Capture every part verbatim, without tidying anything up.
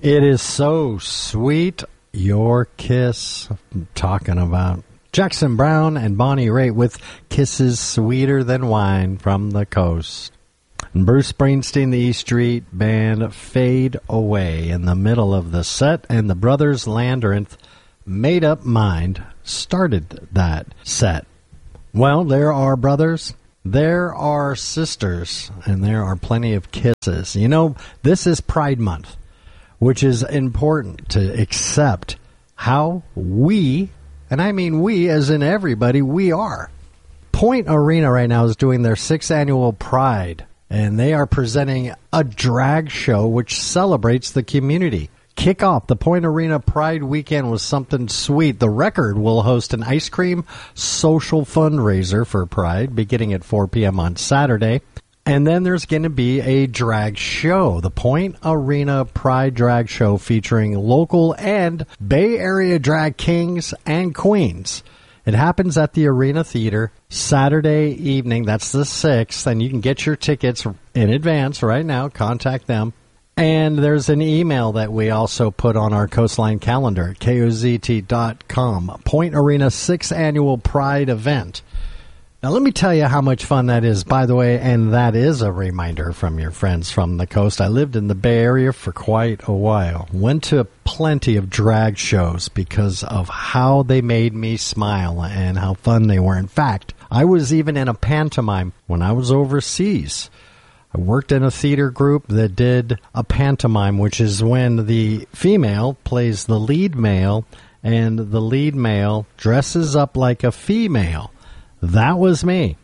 It is so sweet, your kiss. I'm talking about Jackson Browne and Bonnie Raitt with Kisses Sweeter Than Wine from the Coast. And Bruce Springsteen, the E Street Band, Fade Away in the middle of the set, and the Brothers Landreth, Made Up Mind, started that set. Well, there are brothers, there are sisters, and there are plenty of kisses. You know, this is Pride Month, which is important to accept how we, and I mean we as in everybody, we are. Point Arena right now is doing their sixth annual Pride, and they are presenting a drag show which celebrates the community. Kick off the Point Arena Pride weekend with something sweet. The Record will host an ice cream social fundraiser for Pride beginning at four p.m. on Saturday. And then there's going to be a drag show, the Point Arena Pride Drag Show, featuring local and Bay Area drag kings and queens. It happens at the Arena Theater Saturday evening. That's the sixth, and you can get your tickets in advance right now. Contact them. And there's an email that we also put on our Coastline calendar at K O Z T dot com. Point Arena sixth Annual Pride Event. Now, let me tell you how much fun that is, by the way, and that is a reminder from your friends from the coast. I lived in the Bay Area for quite a while. Went to plenty of drag shows because of how they made me smile and how fun they were. In fact, I was even in a pantomime when I was overseas. I worked in a theater group that did a pantomime, which is when the female plays the lead male and the lead male dresses up like a female. That was me.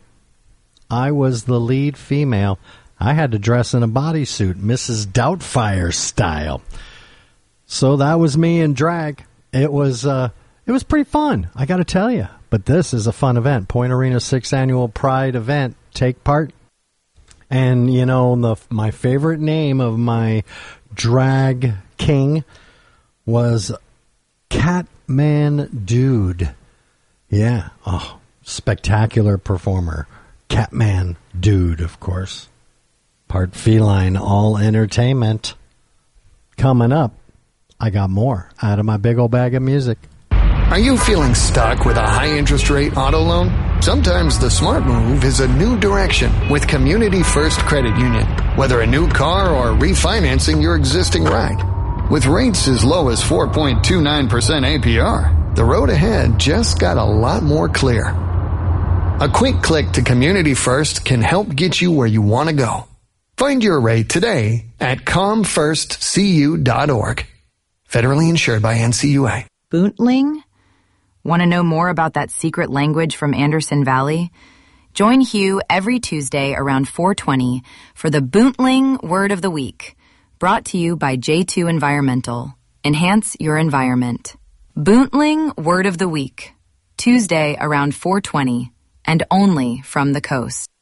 I was the lead female. I had to dress in a bodysuit, Missus Doubtfire style. So that was me in drag. It was uh, it was pretty fun, I got to tell you. But this is a fun event. Point Arena sixth Annual Pride event. Take part. And, you know, the my favorite name of my drag king was Catman Dude. Yeah. Oh. Spectacular performer. Catman Dude, of course. Part feline, all entertainment. Coming up, I got more out of my big old bag of music. Are you feeling stuck with a high interest rate auto loan? Sometimes the smart move is a new direction with Community First Credit Union. Whether a new car or refinancing your existing ride. With rates as low as four point two nine percent A P R, the road ahead just got a lot more clear. A quick click to Community First can help get you where you want to go. Find your rate today at com first c u dot org. Federally insured by N C U A. Boontling? Want to know more about that secret language from Anderson Valley? Join Hugh every Tuesday around four twenty for the Boontling Word of the Week, brought to you by J two Environmental. Enhance your environment. Boontling Word of the Week, Tuesday around four twenty, and only from the coast.